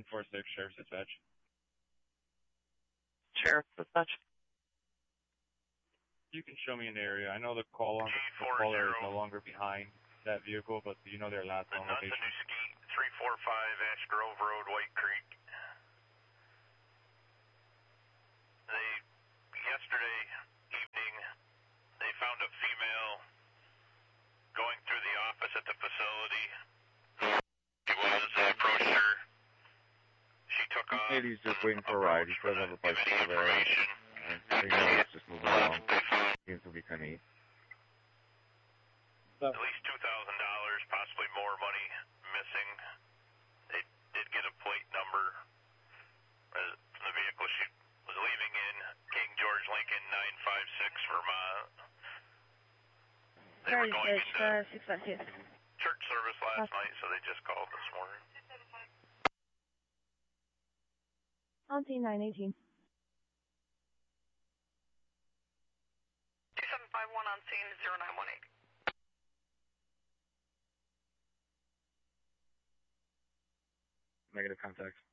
146, Sheriff's Dispatch. Sheriff Dispatch. You can show me an area. I know the caller is no longer behind that vehicle, but do you know their last known location? 345 Ash Grove Road, White Creek. Yesterday evening, they found a female going through the office at the facility. She was, they approached her. She took off. He's just waiting for a ride. He doesn't have a bicycle there. And he's just moving along. Seems to be kind of easy. At least $2,000, possibly more money missing. They did get a plate number from the vehicle she was leaving in, King George Lincoln 956 Vermont. They were going into church service last night, so they just called this morning. On scene 918. 2751 on scene 0918. Negative contact.